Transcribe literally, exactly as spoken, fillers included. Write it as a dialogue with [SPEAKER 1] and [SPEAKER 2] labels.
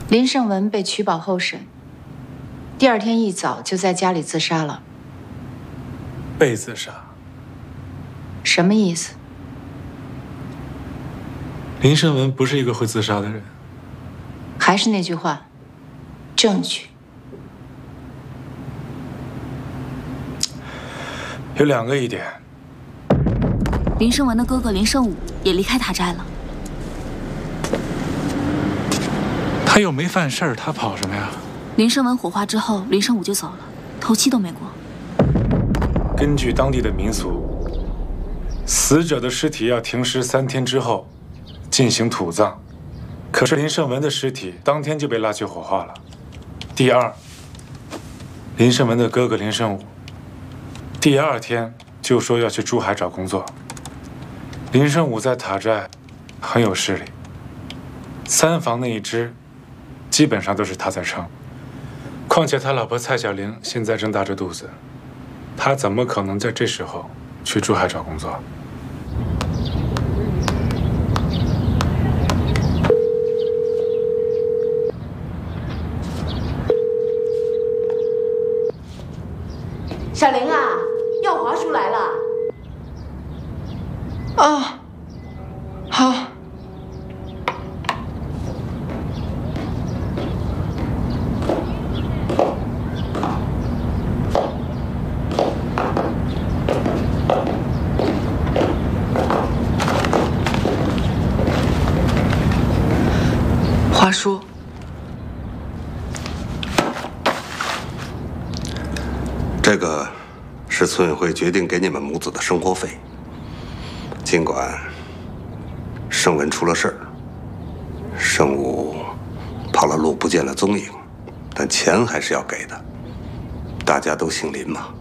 [SPEAKER 1] 林胜文被取保候审，第二天一早就在家里自杀了。
[SPEAKER 2] 被自杀？
[SPEAKER 1] 什么意思？
[SPEAKER 2] 林胜文不是一个会自杀的人。
[SPEAKER 1] 还是那句话，证据。
[SPEAKER 2] 有两个疑点。
[SPEAKER 3] 林胜文的哥哥林胜武也离开塔寨了。
[SPEAKER 2] 他又没犯事儿，他跑什么呀？
[SPEAKER 3] 林胜文火化之后，林胜武就走了，头七都没过。
[SPEAKER 2] 根据当地的民俗，死者的尸体要停尸三天之后进行土葬。可是林胜文的尸体当天就被拉去火化了。第二，林胜文的哥哥林胜武第二天就说要去珠海找工作。林胜武在塔寨很有势力，三房那一支基本上都是他在撑。况且他老婆蔡小玲现在正大着肚子，他怎么可能在这时候去珠海找工作？
[SPEAKER 4] 小玲啊，耀华叔来了。
[SPEAKER 1] 哦，好。华叔。
[SPEAKER 5] 这个是村委会决定给你们母子的生活费。尽管盛文出了事儿，盛武跑了路不见了踪影，但钱还是要给的。大家都姓林嘛。